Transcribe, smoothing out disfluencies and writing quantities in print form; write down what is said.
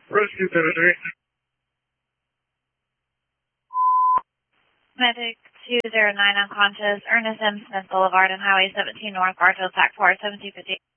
Rescue 10-8. Medic 209 unconscious, Ernest M. Smith Boulevard and Highway 17 North, Bartow, TAC 4, 7250.